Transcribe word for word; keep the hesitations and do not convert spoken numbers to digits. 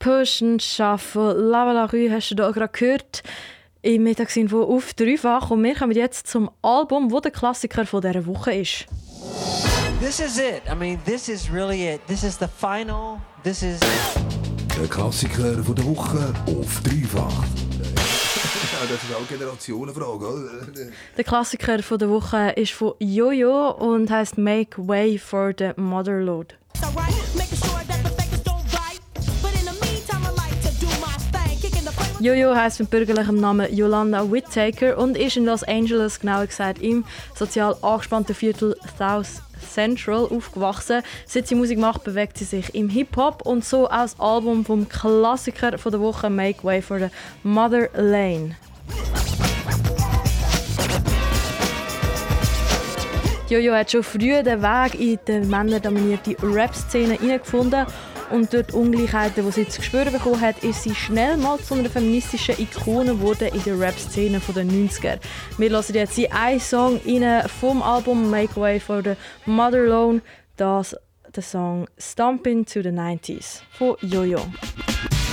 Push and Shuffle, Lava La Rue hast du da gerade gehört im Mittagsinfo auf dreifach. Und wir kommen jetzt zum Album, das der Klassiker von dieser Woche ist. This is it. I mean, this is really it. This is the final. This is... Der Klassiker von der Woche auf dreifach. Ja, das ist auch eine Generationenfrage, oder? Der Klassiker von der Woche ist von Jojo und heisst «Make Way for the Motherlode». Jojo heisst mit bürgerlichem Namen Yolanda Whittaker und ist in Los Angeles, genauer gesagt im sozial angespannten Viertel South Central aufgewachsen. Seit sie Musik macht, bewegt sie sich im Hip-Hop und so auch das Album vom Klassiker von der Woche «Make Way for the Mother Lane». Jojo hat schon früh den Weg in die männerdominierte Rap-Szene hineingefunden und durch die Ungleichheiten, die sie zu spüren bekommen hat, ist sie schnell mal zu einer feministischen Ikone geworden in der Rap-Szene der neunziger. Wir hören jetzt in einen Song rein vom Album «Make Way for the Motherlode», das der Song «Stomp into the nineties» von Jojo.